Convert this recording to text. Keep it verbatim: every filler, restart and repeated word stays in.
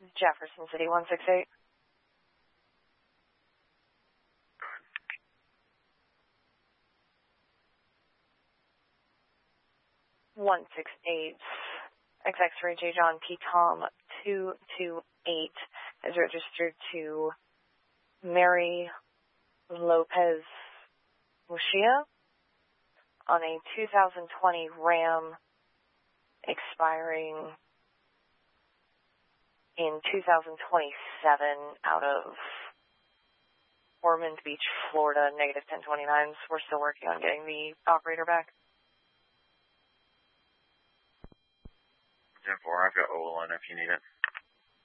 Jefferson City, one six eight. one six eight. X X-ray J John P Tom two two eight is registered to Mary Lopez Mushia on a two thousand twenty Ram expiring in two thousand twenty-seven out of Ormond Beach, Florida, negative ten twenty-nines. We're still working on getting the operator back. ten four, I've got Olin if you need it.